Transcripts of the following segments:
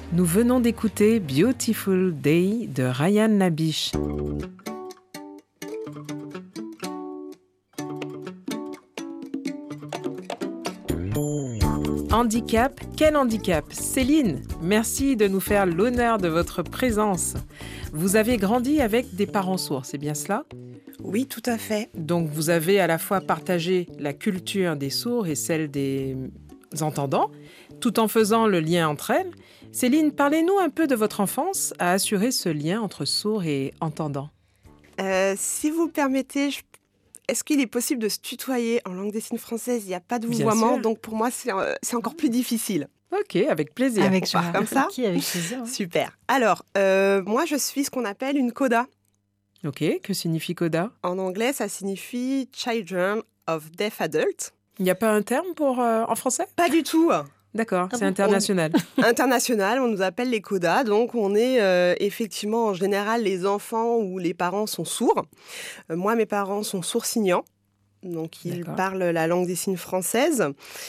Nous venons d'écouter Beautiful Day de Ryan Labiche. Handicap, quel handicap? Céline, merci de nous faire l'honneur de votre présence. Vous avez grandi avec des parents sourds, c'est bien cela? Oui, tout à fait. Donc vous avez à la fois partagé la culture des sourds et celle des entendants, tout en faisant le lien entre elles. Céline, parlez-nous un peu de votre enfance à assurer ce lien entre sourds et entendants. Si vous le permettez, est-ce qu'il est possible de se tutoyer en langue des signes française? Il n'y a pas de Bien vouvoiement, sûr. donc pour moi, c'est encore plus difficile. Ok, avec plaisir. Avec On part comme ça? Qui avec plaisir. Super. Alors, moi, je suis ce qu'on appelle une coda. Ok, que signifie coda? En anglais, ça signifie Children of Deaf Adults. Il n'y a pas un terme pour en français? Pas du tout. D'accord, Ah c'est bon? international. International, on nous appelle les codas. Donc, on est effectivement, en général, les enfants ou les parents sont sourds. Moi, mes parents sont sourds-signants. Donc, ils D'accord. parlent la langue des signes française.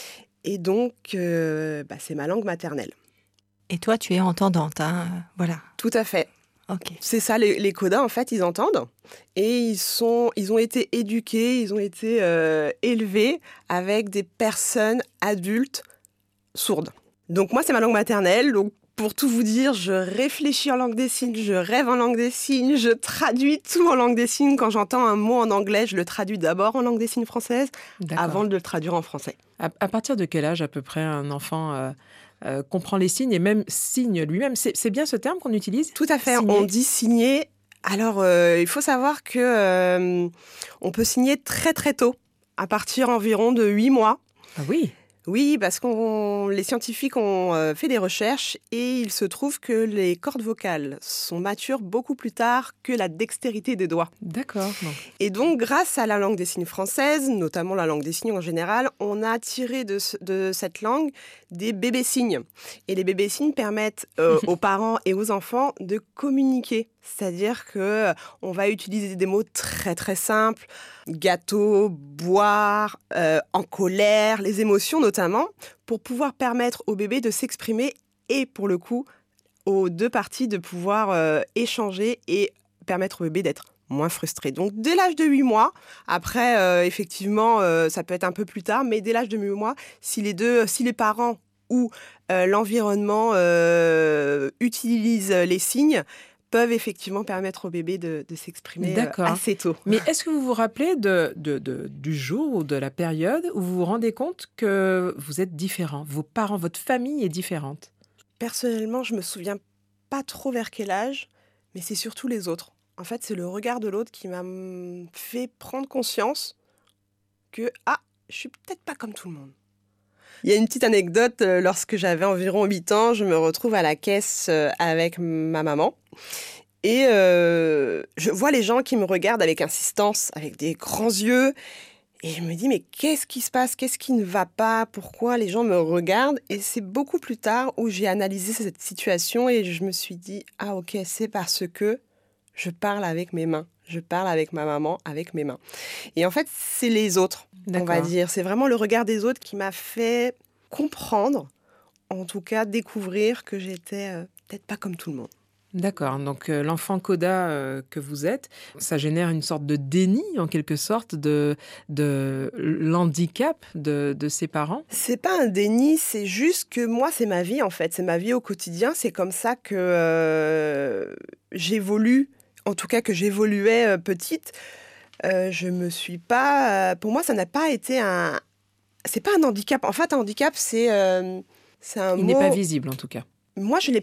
Et donc, c'est ma langue maternelle. Et toi, tu es entendante, hein, voilà. Tout à fait. Ok. C'est ça, les codas, en fait, ils entendent. Et ils ont été éduqués, ils ont été élevés avec des personnes adultes sourdes. Donc moi, c'est ma langue maternelle. Donc pour tout vous dire, je réfléchis en langue des signes, je rêve en langue des signes, je traduis tout en langue des signes. Quand j'entends un mot en anglais, je le traduis d'abord en langue des signes française D'accord. avant de le traduire en français. À partir de quel âge à peu près un enfant comprend les signes et même signe lui-même? C'est bien ce terme qu'on utilise? Tout à fait, Signer. on dit signer. Alors, il faut savoir que on peut signer très très tôt, à partir environ de 8 mois. Ah oui. Oui, parce que les scientifiques ont fait des recherches et il se trouve que les cordes vocales sont matures beaucoup plus tard que la dextérité des doigts. D'accord. Non. Et donc, grâce à la langue des signes française, notamment la langue des signes en général, on a tiré de cette langue des bébés signes. Et les bébés signes permettent aux parents et aux enfants de communiquer. C'est-à-dire qu'on va utiliser des mots très très simples, gâteau, boire, en colère, les émotions notamment, pour pouvoir permettre au bébé de s'exprimer et pour le coup, aux deux parties de pouvoir échanger et permettre au bébé d'être moins frustré. Donc dès l'âge de 8 mois, après effectivement ça peut être un peu plus tard, mais dès l'âge de 8 mois, si les parents ou l'environnement utilisent les signes, peuvent effectivement permettre au bébé de s'exprimer D'accord. assez tôt. Mais est-ce que vous vous rappelez du jour ou de la période où vous vous rendez compte que vous êtes différent? Vos parents, votre famille est différente? Personnellement, je me souviens pas trop vers quel âge, mais c'est surtout les autres. En fait, c'est le regard de l'autre qui m'a fait prendre conscience que je suis peut-être pas comme tout le monde. Il y a une petite anecdote, lorsque j'avais environ 8 ans, je me retrouve à la caisse avec ma maman. Et je vois les gens qui me regardent avec insistance, avec des grands yeux. Et je me dis, mais qu'est-ce qui se passe? Qu'est-ce qui ne va pas? Pourquoi les gens me regardent? Et c'est beaucoup plus tard où j'ai analysé cette situation et je me suis dit, ah ok, c'est parce que je parle avec mes mains. Je parle avec ma maman, avec mes mains. Et en fait, c'est les autres, on va dire. C'est vraiment le regard des autres qui m'a fait comprendre, en tout cas découvrir que j'étais peut-être pas comme tout le monde. D'accord, donc l'enfant coda que vous êtes, ça génère une sorte de déni, en quelque sorte, de l'handicap de ses parents? C'est pas un déni, c'est juste que moi, c'est ma vie, en fait. C'est ma vie au quotidien. C'est comme ça que j'évolue, en tout cas que j'évoluais petite. Je me suis pas... pour moi, ça n'a pas été un... C'est pas un handicap. En fait, un handicap, c'est un mot... Il n'est pas visible, en tout cas. Moi, je l'ai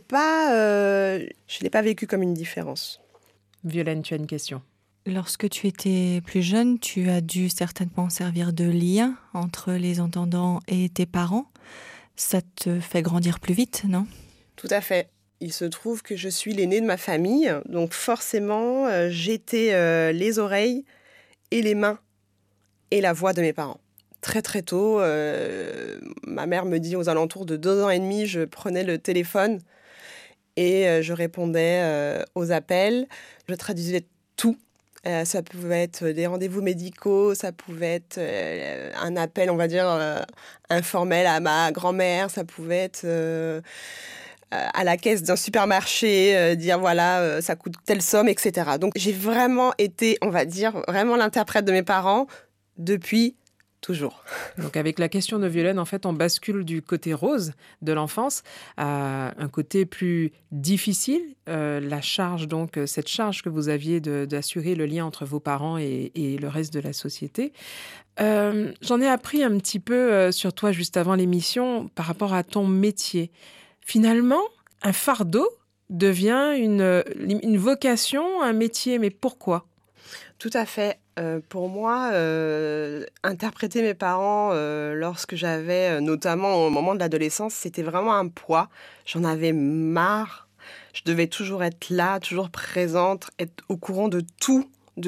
pas vécu comme une différence. Violaine, tu as une question? Lorsque tu étais plus jeune, tu as dû certainement servir de lien entre les entendants et tes parents. Ça te fait grandir plus vite, non? Tout à fait. Il se trouve que je suis l'aînée de ma famille, donc forcément, j'étais les oreilles et les mains et la voix de mes parents. Très très tôt, ma mère me dit aux alentours de 2 ans et demi, je prenais le téléphone et je répondais aux appels. Je traduisais tout. Ça pouvait être des rendez-vous médicaux, ça pouvait être un appel, on va dire, informel à ma grand-mère, ça pouvait être à la caisse d'un supermarché, dire voilà, ça coûte telle somme, etc. Donc j'ai vraiment été, on va dire, vraiment l'interprète de mes parents depuis toujours. Donc avec la question de Violaine, en fait, on bascule du côté rose de l'enfance à un côté plus difficile. La charge, donc, cette charge que vous aviez d'assurer le lien entre vos parents et le reste de la société. J'en ai appris un petit peu sur toi juste avant l'émission par rapport à ton métier. Finalement, un fardeau devient une vocation, un métier. Mais pourquoi ? Tout à fait. Pour moi, interpréter mes parents lorsque j'avais, notamment au moment de l'adolescence, c'était vraiment un poids. J'en avais marre. Je devais toujours être là, toujours présente, être au courant de tout,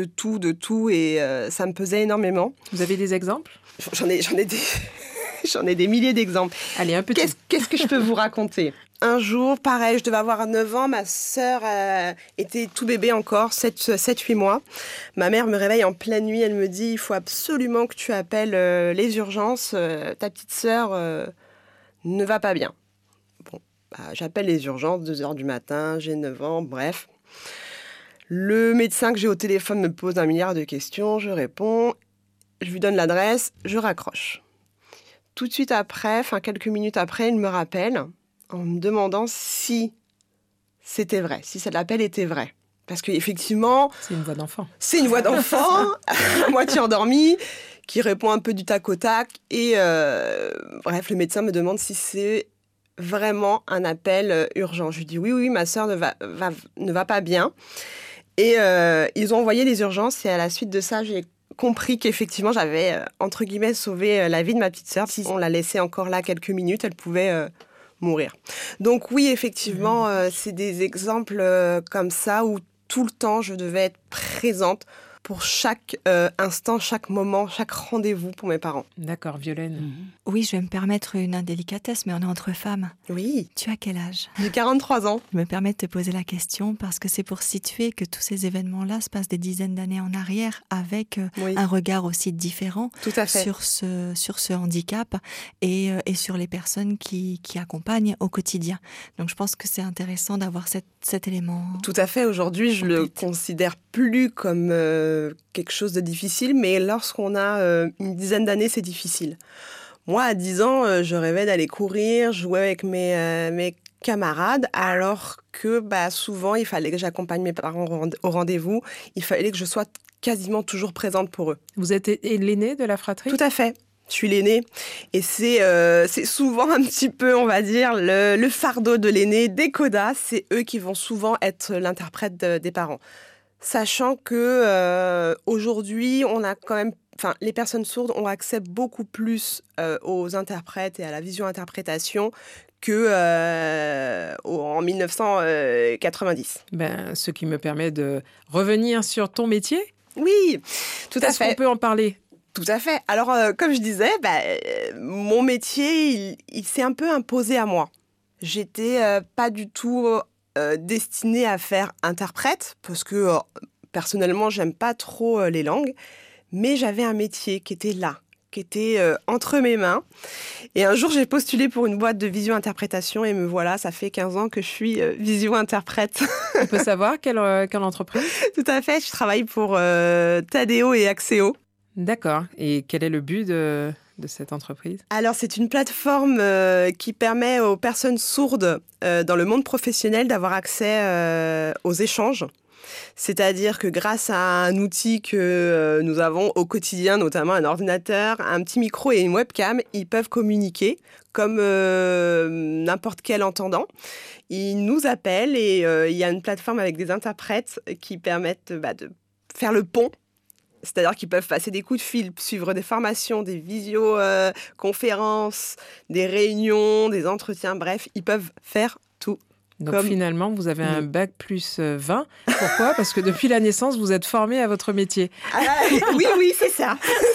et ça me pesait énormément. Vous avez des exemples ? J'en ai des... J'en ai des milliers d'exemples. Allez, un petit. Qu'est-ce que je peux vous raconter ? Un jour, pareil, je devais avoir 9 ans, ma sœur était tout bébé encore, 7-8 mois. Ma mère me réveille en pleine nuit, elle me dit « Il faut absolument que tu appelles les urgences, ta petite sœur ne va pas bien. » Bon, j'appelle les urgences, 2h du matin, j'ai 9 ans, bref. Le médecin que j'ai au téléphone me pose 1 milliard de questions, je réponds, je lui donne l'adresse, je raccroche. Tout de suite après, quelques minutes après, il me rappelle en me demandant si c'était vrai, si l'appel était vrai. Parce qu'effectivement... C'est une voix d'enfant. C'est une voix d'enfant, à moitié endormie, qui répond un peu du tac au tac. Et bref, le médecin me demande si c'est vraiment un appel urgent. Je lui dis oui, ma sœur ne va pas bien. Et ils ont envoyé les urgences et à la suite de ça, j'ai compris qu'effectivement, j'avais, entre guillemets, sauvé la vie de ma petite sœur. Si on la laissait encore là quelques minutes, elle pouvait mourir. Donc oui, effectivement, c'est des exemples comme ça où tout le temps, je devais être présente pour chaque instant, chaque moment, chaque rendez-vous pour mes parents. D'accord, Violaine. Oui, je vais me permettre une indélicatesse, mais on est entre femmes. Oui. Tu as quel âge ? J'ai 43 ans. Je me permets de te poser la question parce que c'est pour situer que tous ces événements-là se passent des dizaines d'années en arrière avec un regard aussi différent Tout à fait. sur ce handicap et sur les personnes qui accompagnent au quotidien. Donc je pense que c'est intéressant d'avoir cet élément. Tout à fait. Aujourd'hui, je le considère plus comme quelque chose de difficile, mais lorsqu'on a une dizaine d'années, c'est difficile. Moi, à 10 ans, je rêvais d'aller courir, jouer avec mes camarades, alors que souvent, il fallait que j'accompagne mes parents au rendez-vous. Il fallait que je sois quasiment toujours présente pour eux. Vous êtes l'aîné de la fratrie ? Tout à fait. Je suis l'aînée. Et c'est souvent un petit peu, on va dire, le fardeau de l'aîné, des codas. C'est eux qui vont souvent être l'interprète des parents. Sachant que aujourd'hui, on a quand même, les personnes sourdes ont accès beaucoup plus aux interprètes et à la vision-interprétation que en 1990. Ce qui me permet de revenir sur ton métier. Oui, tout à fait. Est-ce qu'on peut en parler ? Tout à fait. Alors, comme je disais, mon métier, il s'est un peu imposé à moi. J'étais pas du tout destinée à faire interprète, parce que personnellement, j'aime pas trop les langues, mais j'avais un métier qui était là, qui était entre mes mains. Et un jour, j'ai postulé pour une boîte de visio-interprétation et me voilà, ça fait 15 ans que je suis visio-interprète. On peut savoir quelle entreprise ? Tout à fait, je travaille pour Tadeo et Axéo. D'accord. Et quel est le but de cette entreprise ? Alors, c'est une plateforme qui permet aux personnes sourdes dans le monde professionnel d'avoir accès aux échanges. C'est-à-dire que grâce à un outil que nous avons au quotidien, notamment un ordinateur, un petit micro et une webcam, ils peuvent communiquer comme n'importe quel entendant. Ils nous appellent et il y a une plateforme avec des interprètes qui permettent de faire le pont. C'est-à-dire qu'ils peuvent passer des coups de fil, suivre des formations, des visioconférences, des réunions, des entretiens, bref, ils peuvent faire tout. Donc finalement, vous avez un bac plus 20. Pourquoi ? Parce que depuis la naissance, vous êtes formé à votre métier. Oui, c'est ça.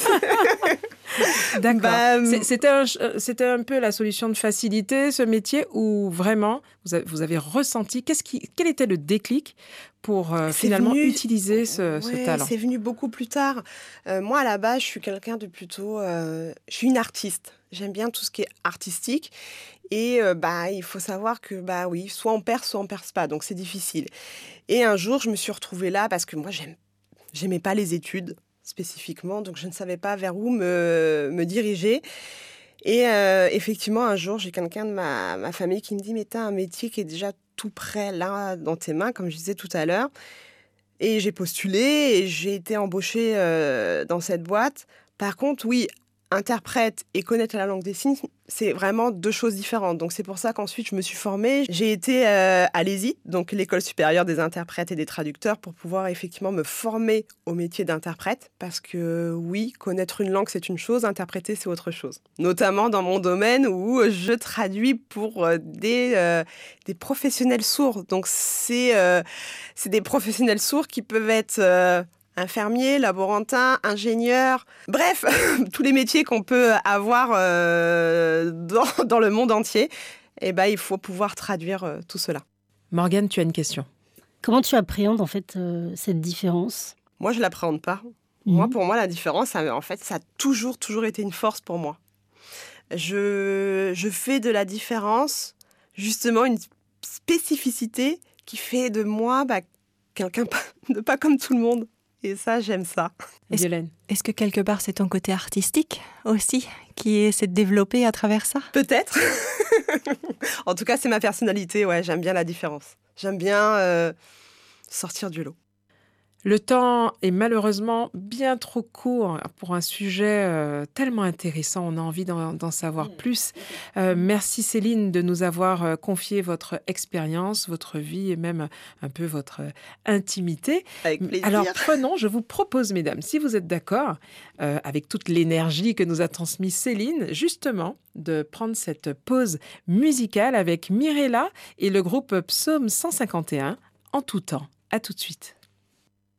D'accord. C'était un peu la solution de facilité, ce métier, où vraiment, vous avez ressenti... Quel était le déclic pour finalement utiliser ce talent ? C'est venu beaucoup plus tard. Moi, à la base, je suis quelqu'un de plutôt... je suis une artiste. J'aime bien tout ce qui est artistique. Et il faut savoir que, oui, soit on perce, soit on perce pas. Donc, c'est difficile. Et un jour, je me suis retrouvée là parce que moi, j'aimais pas les études spécifiquement. Donc, je ne savais pas vers où me diriger. Et effectivement, un jour, j'ai quelqu'un de ma famille qui me dit « Mais tu as un métier qui est déjà tout prêt là, dans tes mains, comme je disais tout à l'heure. » Et j'ai postulé et j'ai été embauchée dans cette boîte. Par contre, oui, interprète et connaître la langue des signes, c'est vraiment deux choses différentes. Donc, c'est pour ça qu'ensuite, je me suis formée. J'ai été à l'ESI, donc l'École supérieure des interprètes et des traducteurs, pour pouvoir effectivement me former au métier d'interprète. Parce que oui, connaître une langue, c'est une chose, interpréter, c'est autre chose. Notamment dans mon domaine où je traduis pour des professionnels sourds. Donc, c'est des professionnels sourds qui peuvent être infirmiers, laborantins, ingénieurs, bref, tous les métiers qu'on peut avoir dans le monde entier. Et il faut pouvoir traduire tout cela. Morgane, tu as une question. Comment tu appréhendes en fait cette différence ? Moi, je l'appréhende pas. Pour moi, la différence, ça a toujours été une force pour moi. Je fais de la différence justement une spécificité qui fait de moi quelqu'un de pas comme tout le monde. Et ça, j'aime ça. Est-ce que quelque part, c'est ton côté artistique aussi qui s'est développé à travers ça ? Peut-être. En tout cas, c'est ma personnalité. Ouais, j'aime bien la différence. J'aime bien sortir du lot. Le temps est malheureusement bien trop court pour un sujet tellement intéressant. On a envie d'en savoir plus. Merci Céline de nous avoir confié votre expérience, votre vie et même un peu votre intimité. Avec plaisir. Alors je vous propose, mesdames, si vous êtes d'accord, avec toute l'énergie que nous a transmise Céline, justement, de prendre cette pause musicale avec Mirella et le groupe Psaume 151 en tout temps. À tout de suite.